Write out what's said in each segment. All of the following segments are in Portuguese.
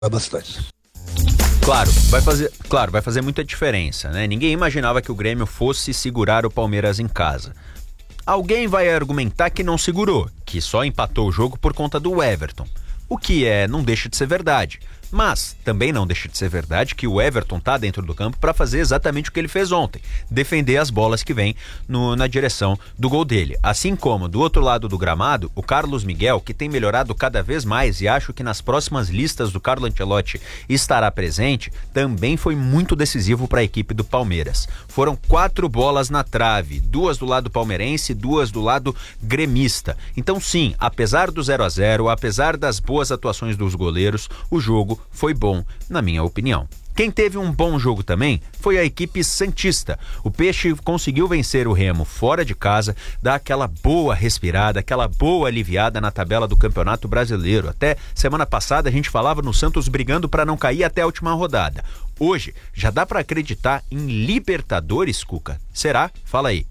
bastante. Vai fazer muita diferença, né? Ninguém imaginava que o Grêmio fosse segurar o Palmeiras em casa. Alguém vai argumentar que não segurou, que só empatou o jogo por conta do Everton. O que não deixa de ser verdade. Mas também não deixa de ser verdade que o Everton tá dentro do campo para fazer exatamente o que ele fez ontem, defender as bolas que vêm na direção do gol dele. Assim como do outro lado do gramado, o Carlos Miguel, que tem melhorado cada vez mais e acho que nas próximas listas do Carlo Ancelotti estará presente, também foi muito decisivo para a equipe do Palmeiras. Foram 4 bolas na trave, 2 do lado palmeirense, 2 do lado gremista. Então sim, apesar do 0-0, apesar das boas atuações dos goleiros, o jogo foi bom, na minha opinião. Quem teve um bom jogo também foi a equipe santista. O Peixe conseguiu vencer o Remo fora de casa, dar aquela boa respirada, aquela boa aliviada na tabela do Campeonato Brasileiro. Até semana passada a gente falava no Santos brigando para não cair até a última rodada. Hoje, já dá para acreditar em Libertadores, Cuca? Será? Fala aí.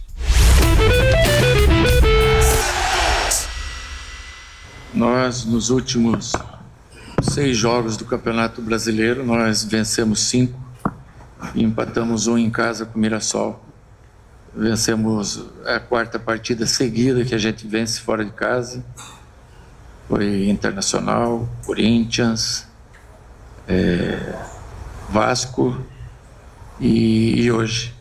Nós, nos últimos 6 jogos do Campeonato Brasileiro, nós vencemos 5 e empatamos 1 em casa com o Mirassol. Vencemos a 4ª partida seguida que a gente vence fora de casa. Foi Internacional, Corinthians, Vasco e hoje.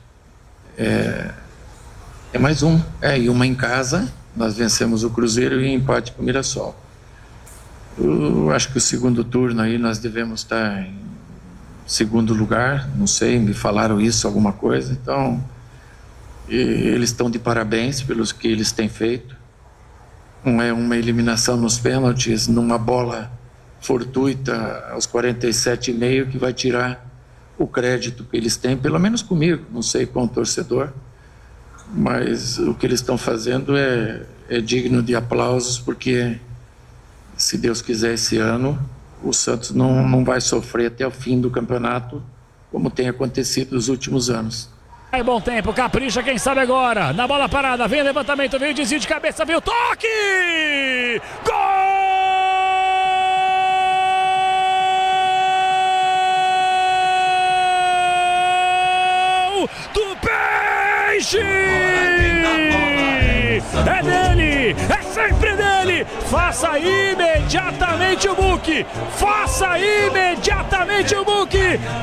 É mais um. E uma em casa, nós vencemos o Cruzeiro e empate com o Mirassol. Eu acho que o segundo turno aí nós devemos estar em segundo lugar, não sei, me falaram isso, alguma coisa, então eles estão de parabéns pelos que eles têm feito. Não é uma eliminação nos pênaltis, numa bola fortuita aos 47,5 que vai tirar o crédito que eles têm, pelo menos comigo, não sei com o torcedor, mas o que eles estão fazendo é digno de aplausos, porque se Deus quiser, esse ano o Santos não vai sofrer até o fim do campeonato, como tem acontecido nos últimos anos. É bom tempo, capricha, quem sabe agora. Na bola parada, vem o levantamento, vem o desvio de cabeça, vem o toque! Gol do Peixe! É dele, é sempre dele. Faça imediatamente o book. Faça imediatamente o book.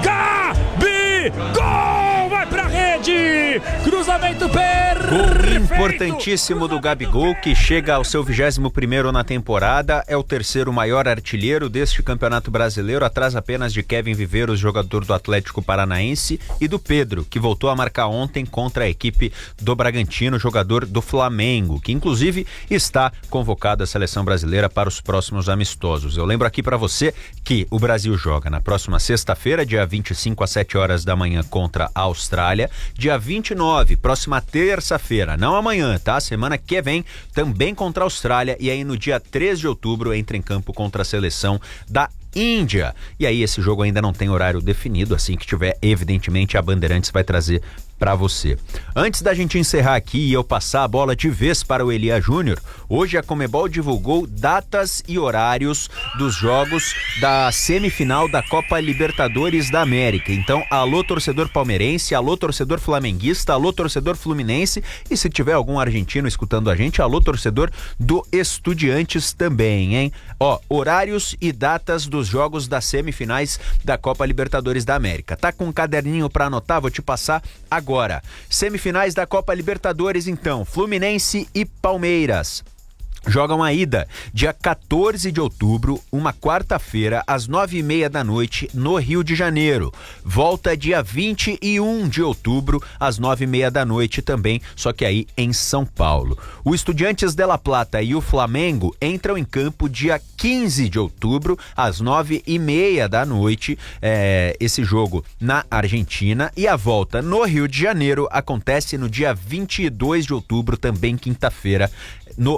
Gabi, gol, vai pra rede. Cruzamento perfeito. Gol importantíssimo do Gabigol, que chega ao seu 21º na temporada. É o 3º maior artilheiro deste Campeonato Brasileiro, atrás apenas de Kevin Viveiros, jogador do Atlético Paranaense, e do Pedro, que voltou a marcar ontem contra a equipe do Bragantino, jogador do Flamengo, que inclusive está convocado à seleção brasileira para os próximos amistosos. Eu lembro aqui para você que o Brasil joga na próxima sexta-feira, dia 25 às 7 horas da manhã contra a Austrália, dia 29, próxima terça-feira, não amanhã, tá? Semana que vem, também contra a Austrália, e aí no dia 3 de outubro entra em campo contra a seleção da Índia. E aí esse jogo ainda não tem horário definido, assim que tiver, evidentemente a Bandeirantes vai trazer para você. Antes da gente encerrar aqui e eu passar a bola de vez para o Elia Júnior, hoje a Conmebol divulgou datas e horários dos jogos da semifinal da Copa Libertadores da América. Então, alô torcedor palmeirense, alô torcedor flamenguista, alô torcedor fluminense, e se tiver algum argentino escutando a gente, alô torcedor do Estudiantes também, hein? Horários e datas dos jogos das semifinais da Copa Libertadores da América. Tá com um caderninho para anotar? Vou te passar agora. Semifinais da Copa Libertadores, então, Fluminense e Palmeiras jogam a ida dia 14 de outubro, uma quarta-feira, às 9h30 da noite, no Rio de Janeiro. Volta dia 21 de outubro, às 9h30 da noite também, só que aí em São Paulo. O Estudiantes de La Plata e o Flamengo entram em campo dia 15 de outubro, às 9h30 da noite, esse jogo na Argentina, e a volta no Rio de Janeiro acontece no dia 22 de outubro, também quinta-feira, no Rio de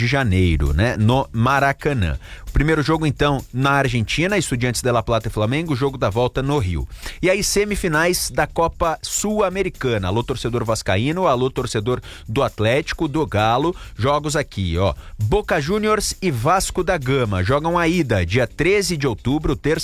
de Janeiro, né? No Maracanã. O primeiro jogo, então, na Argentina, Estudiantes de La Plata e Flamengo, o jogo da volta no Rio. E aí, semifinais da Copa Sul-Americana. Alô, torcedor vascaíno, alô, torcedor do Atlético, do Galo. Jogos aqui, ó. Boca Juniors e Vasco da Gama jogam a ida, dia 13 de outubro, terça